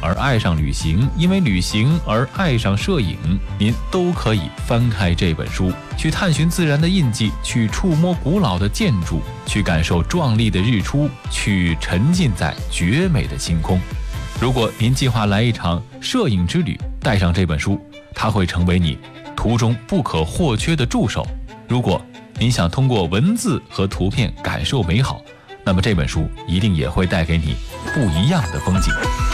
而爱上旅行，因为旅行而爱上摄影，您都可以翻开这本书，去探寻自然的印记，去触摸古老的建筑，去感受壮丽的日出，去沉浸在绝美的星空。如果您计划来一场摄影之旅，带上这本书，它会成为你途中不可或缺的助手。如果您想通过文字和图片感受美好，那么这本书一定也会带给你不一样的风景。